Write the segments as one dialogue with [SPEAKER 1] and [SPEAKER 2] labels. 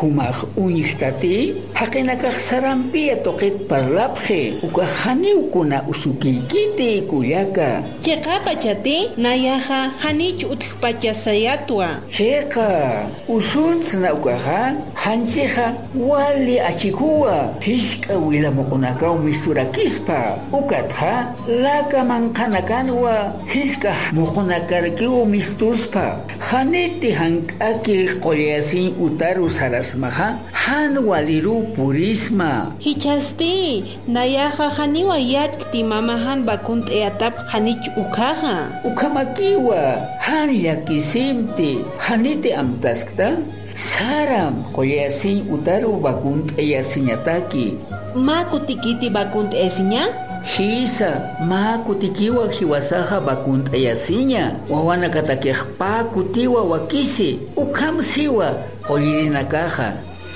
[SPEAKER 1] humaq uñihtati haqinakaq sarampia toqet parlapje ukahaniukuna usukiykiti kuyaka
[SPEAKER 2] chayqa pachati nayaqa hanich uthpachasayatwa
[SPEAKER 1] chayqa usuntsna ukaqa hanchiqa wali achikuwa hishk'a wilamuqunakaw misturakispa ukatqa laka manqanakanwa hishk'a muqunakarikiw mistuspa haniti hank'aki qollasin utaru sarasmaqa han waliru purisma
[SPEAKER 2] hichasti nayaqa haniwa yatkti mamahan bakunt eatap hanich ukaqa
[SPEAKER 1] ukamakiwa han llakisimti haniti amtaskta saram qollasin utaru bakunt eyasiñataki
[SPEAKER 2] maku tikiti bakunt esiña
[SPEAKER 1] hisa maku tikiwa hiwasaja bakunt eyasiña wawana katakiqpa kutiwa wakisi ukamsiwa qollirinakaja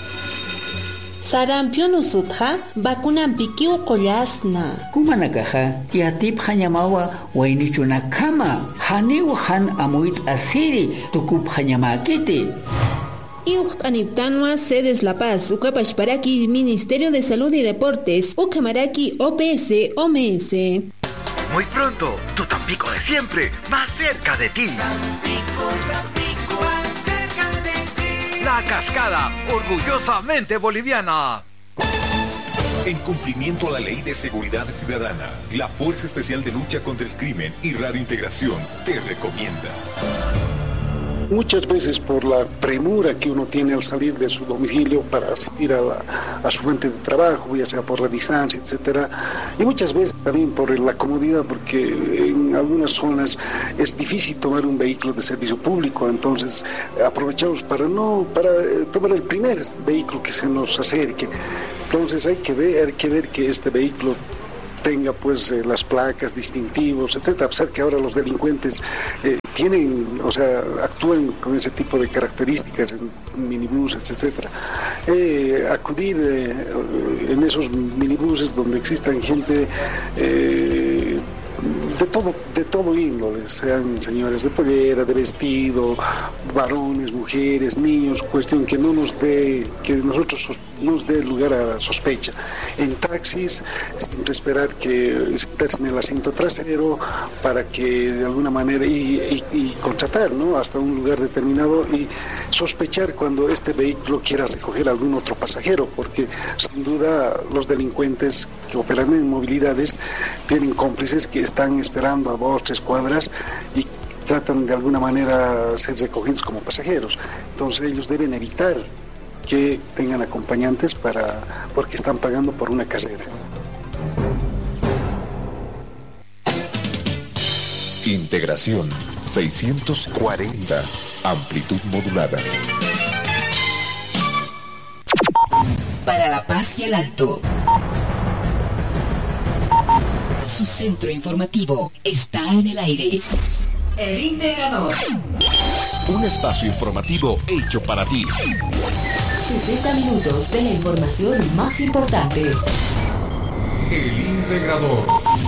[SPEAKER 2] sarampion usutqa bakunanpikiw qollasna
[SPEAKER 1] kumanakaja tiatipqa ñamawa waynichunakama haniw han amuyt asiri tukupqa ñamakiti
[SPEAKER 2] Iuqt'aniptanwa Sedes La Paz, Ucapachparaki, Ministerio de Salud y Deportes, Ucamaraki, OPS, OMS.
[SPEAKER 3] Muy pronto, tu Tampico de siempre, más cerca de ti.
[SPEAKER 4] Tampico, más cerca de ti.
[SPEAKER 3] La Cascada, orgullosamente boliviana.
[SPEAKER 5] En cumplimiento a la Ley de Seguridad Ciudadana, la Fuerza Especial de Lucha contra el Crimen y Radio Integración te recomienda.
[SPEAKER 6] Muchas veces por la premura que uno tiene al salir de su domicilio para ir a su fuente de trabajo, ya sea por la distancia, etcétera, y muchas veces también por la comodidad, porque en algunas zonas es difícil tomar un vehículo de servicio público, entonces aprovechamos para tomar el primer vehículo que se nos acerque. Entonces hay que ver que este vehículo tenga pues las placas, distintivos, etcétera, a pesar que ahora los delincuentes actúan con ese tipo de características en minibuses, etcétera. Acudir en esos minibuses donde existan gente de todo índole, sean señores de pollera, de vestido, varones, mujeres, niños, cuestión que nos dé lugar a sospecha. En taxis, siempre esperar que sentarse en el asiento trasero para que de alguna manera y contratar, ¿no?, hasta un lugar determinado y sospechar cuando este vehículo quiera recoger a algún otro pasajero, porque sin duda los delincuentes que operan en movilidades tienen cómplices que están esperando a 2, 3 cuadras y tratan de alguna manera ser recogidos como pasajeros. Entonces ellos deben evitar que tengan acompañantes porque están pagando por una carrera.
[SPEAKER 5] Integración 640, amplitud modulada.
[SPEAKER 7] Para La Paz y el Alto. Su centro informativo está en el aire. El Integrador.
[SPEAKER 5] Un espacio informativo hecho para ti.
[SPEAKER 7] 60 minutos de la información más importante.
[SPEAKER 5] El Integrador.